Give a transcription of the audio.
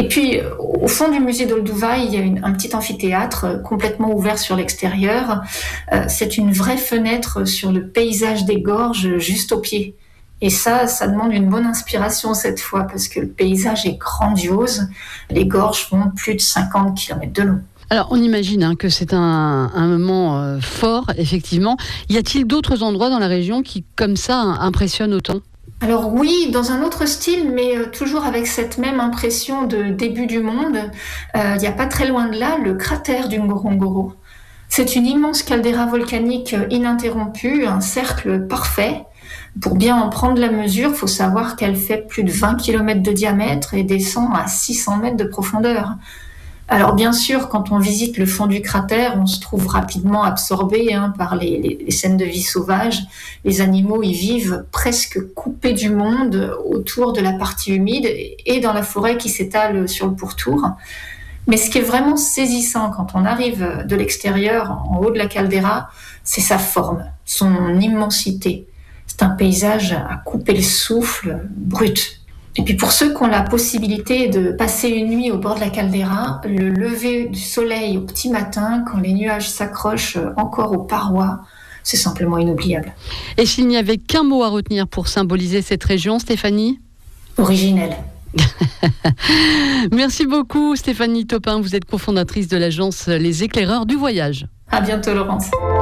puis, au fond du musée d'Olduvai, il y a un petit amphithéâtre complètement ouvert sur l'extérieur. C'est une vraie fenêtre sur le paysage des gorges juste au pied. Et ça demande une bonne inspiration cette fois, parce que le paysage est grandiose. Les gorges font plus de 50 km de long. Alors, on imagine que c'est un moment fort, effectivement. Y a-t-il d'autres endroits dans la région qui, comme ça, impressionnent autant ? Alors oui, dans un autre style, mais toujours avec cette même impression de début du monde. Il n'y a pas très loin de là, le cratère du Ngorongoro. C'est une immense caldeira volcanique ininterrompue, un cercle parfait. Pour bien en prendre la mesure, il faut savoir qu'elle fait plus de 20 km de diamètre et descend à 600 mètres de profondeur. Alors bien sûr, quand on visite le fond du cratère, on se trouve rapidement absorbé par les scènes de vie sauvage. Les animaux y vivent presque coupés du monde autour de la partie humide et dans la forêt qui s'étale sur le pourtour. Mais ce qui est vraiment saisissant quand on arrive de l'extérieur, en haut de la caldeira, c'est sa forme, son immensité. C'est un paysage à couper le souffle, brut. Et puis pour ceux qui ont la possibilité de passer une nuit au bord de la caldeira, le lever du soleil au petit matin, quand les nuages s'accrochent encore aux parois, c'est simplement inoubliable. Et s'il n'y avait qu'un mot à retenir pour symboliser cette région, Stéphanie ? Originelle. Merci beaucoup Stéphanie Topin, vous êtes cofondatrice de l'agence Les Éclaireurs du Voyage. À bientôt Laurence.